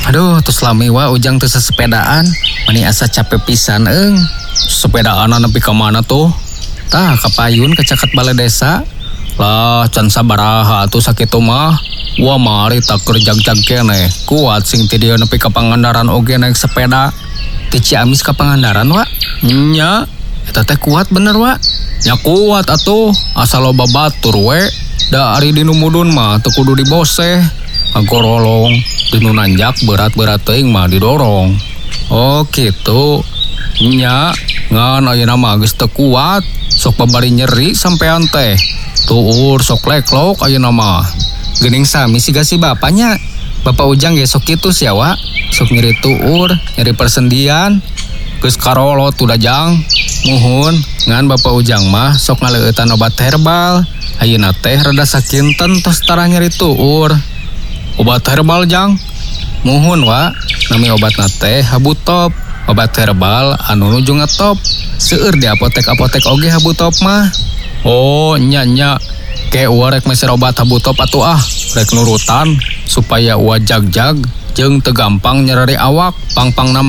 Aduh, terus lami wa ujang teu sepedaan. Mani asa capek pisan Sepedaan nepi ka mana tuh? Tah ka payun ke caket balai desa. Lah can sabaraha atuh sakitu mah. Wah mari tak kerjag-jag keneh. Kuat sing ti dieu nepi ka Pangandaran oge naik sepeda. Ti Ciamis ka Pangandaran wa? Nya, eta teh kuat bener wa. Nya kuat atuh, asal loba batur we. Da ari dinu mudun mah teu kudu diboseh. Ngagorolong, dinu nanjak berat-berat teuing mah didorong. Oh kitu. Nya, ngan ayeuna mah geus teu kuat, sok babari nyeri sampean teh. Tuur sok leklok ayeuna mah. Geuning sami siga si bapaknya. Bapak Ujang ge sok kitu sia wa. Sok nyeri tuur, nyeri persendian. Geus karolot udah jang. Muhun, ngan Bapak Ujang mah sok ngaleueutan obat herbal. Ayeuna teh rada sakinten tos tara nyeri tuur. Obat herbal jang? Muhun wa, nami obatna teh Habutop. Obat herbal anu nuju ngetop. Seueur di apotek-apotek oge Habutop mah. Oh nya. Ke ua rek meser obat Habutop atuh rek nurutan supaya ua jag-jag jeung teu gampang nyereri awak. Pang-pang